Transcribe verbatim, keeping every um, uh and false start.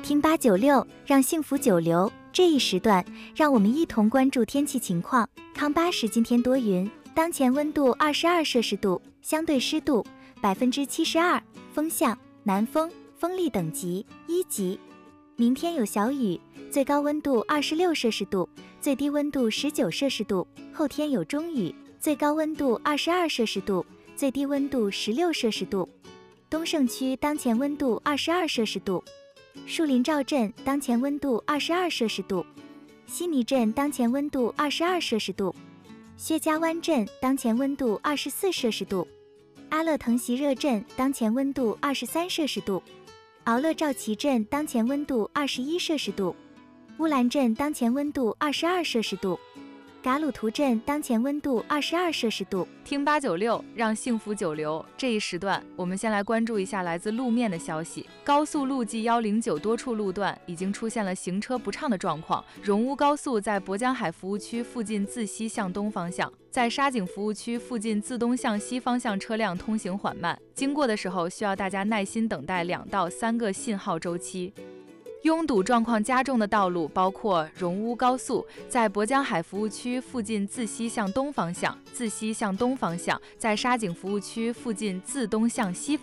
听八九六，让幸福久留。这一时段，让我们一同关注天气情况。康巴市今天多云，当前温度二十二摄氏度，相对湿度百分之七十二，风向南风，风力等级一级。明天有小雨，最高温度二十六摄氏度，最低温度十九摄氏度。后天有中雨，最高温度二十二摄氏度，最低温度十六摄氏度。东胜区当前温度二十二摄氏度。树林赵镇当前温度二十二摄氏度，西尼镇当前温度二十二摄氏度，薛家湾镇当前温度二十四摄氏度，阿勒腾席热镇当前温度二十三摄氏度，敖勒赵旗镇当前温度二十一摄氏度，乌兰镇当前温度二十二摄氏度，嘎鲁图镇当前温度二十二摄氏度。 听八九六，让幸福久留。这一时段，我们先来关注一下来自路面的消息。高速路 G 一零九多处路段已经出现了行车不畅的状况。荣乌高速在博江海服务区附近自西向东方向，在沙井服务区附近自东向西方向车辆通行缓慢，经过的时候需要大家耐心等待两到三个信号周期。拥堵状况加重的道路包括荣乌高速在博江海服务区附近自西向东方向，自西向东方向，在沙井服务区附近自东向西方向。